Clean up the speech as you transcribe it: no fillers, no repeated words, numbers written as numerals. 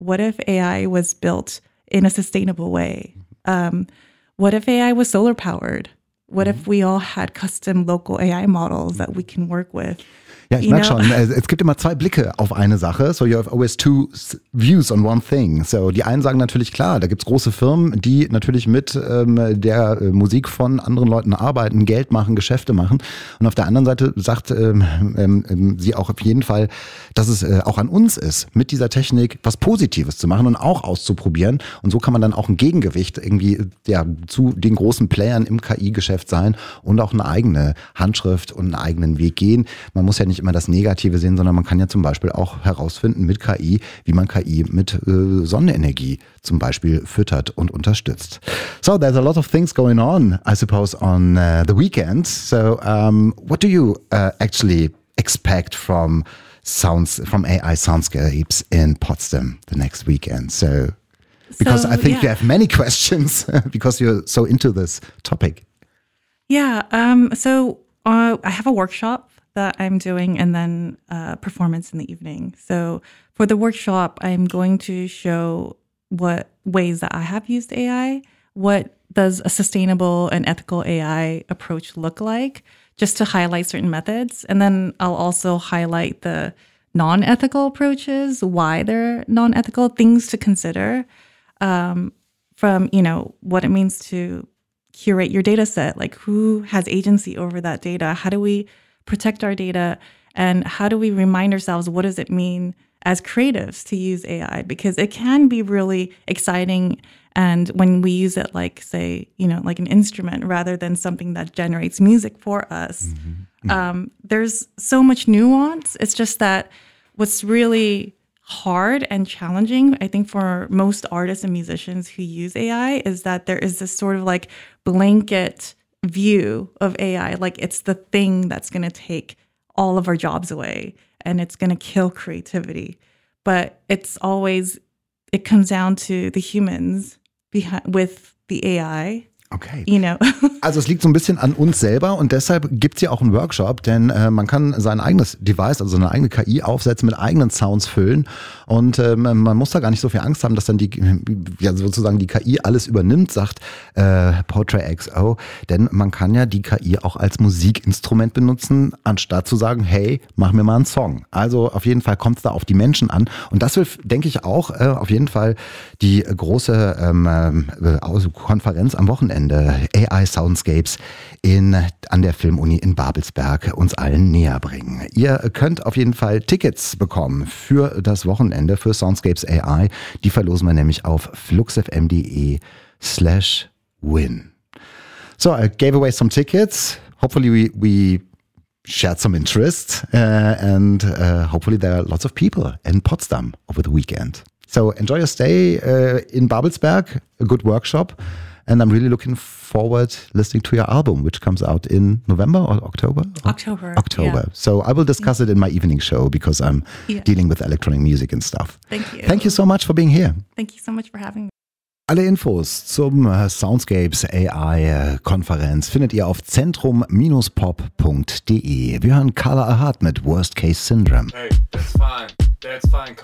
What if AI was built in a sustainable way? What if AI was solar powered? What if we all had custom local AI models that we can work with? Ja, ich merke schon, es gibt immer zwei Blicke auf eine Sache. So you have always two views on one thing. So die einen sagen natürlich, klar, da gibt's große Firmen, die natürlich mit der Musik von anderen Leuten arbeiten, Geld machen, Geschäfte machen. Und auf der anderen Seite sagt sie auch auf jeden Fall, dass es auch an uns ist, mit dieser Technik was Positives zu machen und auch auszuprobieren. Und so kann man dann auch ein Gegengewicht irgendwie zu den großen Playern im KI-Geschäft sein und auch eine eigene Handschrift und einen eigenen Weg gehen. Man muss ja nicht immer das Negative sehen, sondern man kann ja zum Beispiel auch herausfinden mit KI, wie man KI mit Sonnenenergie zum Beispiel füttert und unterstützt. So there's a lot of things going on, I suppose, on the weekend. So what do you actually expect from AI soundscapes in Potsdam the next weekend? So because I think you have many questions because you're so into this topic. Yeah, so I have a workshop that I'm doing and then performance in the evening. So for the workshop, I'm going to show what ways that I have used AI. What does a sustainable and ethical AI approach look like, just to highlight certain methods. And then I'll also highlight the non-ethical approaches, why they're non-ethical, things to consider from, what it means to curate your data set, like who has agency over that data? How do we protect our data, and how do we remind ourselves what does it mean as creatives to use AI? Because it can be really exciting, and when we use it like, say, like an instrument rather than something that generates music for us, there's so much nuance. It's just that what's really hard and challenging, I think, for most artists and musicians who use AI is that there is this sort of like blanket view of AI, like it's the thing that's going to take all of our jobs away and it's going to kill creativity. But it comes down to the humans with the AI. Okay. Also es liegt so ein bisschen an uns selber und deshalb gibt es ja auch einen Workshop, denn man kann sein eigenes Device, also seine eigene KI aufsetzen, mit eigenen Sounds füllen und man muss da gar nicht so viel Angst haben, dass dann sozusagen die KI alles übernimmt, sagt Portrait XO, denn man kann ja die KI auch als Musikinstrument benutzen, anstatt zu sagen, hey, mach mir mal einen Song. Also auf jeden Fall kommt es da auf die Menschen an und das will, denke ich, auch auf jeden Fall die große Konferenz am Wochenende AI Soundscapes an der Filmuni in Babelsberg uns allen näher bringen. Ihr könnt auf jeden Fall Tickets bekommen für das Wochenende für Soundscapes AI. Die verlosen wir nämlich auf fluxfm.de/win. So, I gave away some tickets. Hopefully we shared some interest and hopefully there are lots of people in Potsdam over the weekend. So enjoy your stay in Babelsberg, a good workshop. And I'm really looking forward listening to your album, which comes out in November or October? October. Yeah. So I will discuss it in my evening show because I'm dealing with electronic music and stuff. Thank you. Thank you so much for being here. Thank you so much for having me. Alle Infos zum Soundscapes AI Konferenz findet ihr auf zentrum-pop.de. Wir hören Carla Ahad mit Worst Case Syndrome. Hey, that's fine.